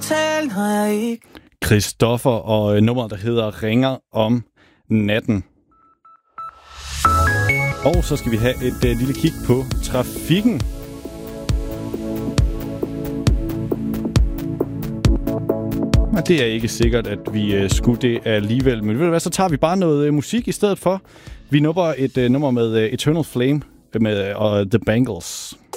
tale, når jeg ikke... Christoffer og nummeret, der hedder Ringer om natten. Og så skal vi have et lille kig på trafikken. Og det er ikke sikkert, at vi skulle det alligevel. Men ved du hvad, så tager vi bare noget musik i stedet for. Vi nupper et nummer med Eternal Flame og The Bangles.